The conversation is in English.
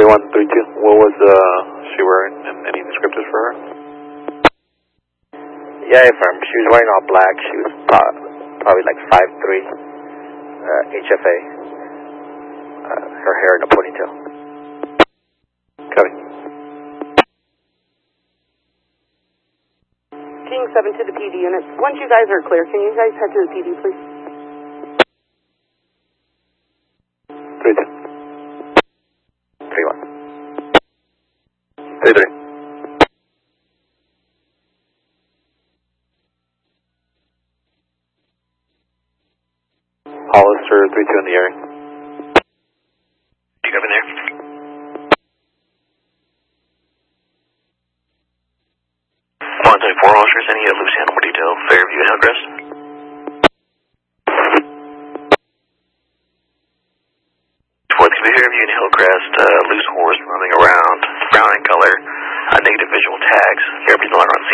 3132. What was she wearing, and any descriptors for her? Yeah, she was wearing all black. She was probably like 5'3", HFA. Her hair in a ponytail. Copy. King 7 to the PD units. Once you guys are clear, can you guys head to the PD, please? 32. 3-1. 33. Hollister 32 in the area. You coming there? Quantum 4 Hollister, sending you a loose animal detail, Fairview and Hillcrest. For the Fairview and Hillcrest, loose horse roaming around, brown in color, negative visual tags, Fairview no longer on